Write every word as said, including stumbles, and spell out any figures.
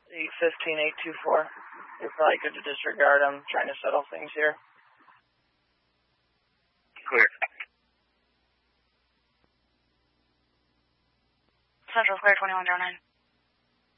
eight fifteen, eight two four. You're probably good to disregard. I'm trying to settle things here. Clear. Central Square twenty-one oh nine.